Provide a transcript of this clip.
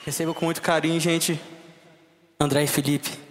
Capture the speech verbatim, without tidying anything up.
Receba com muito carinho, gente, André e Felipe.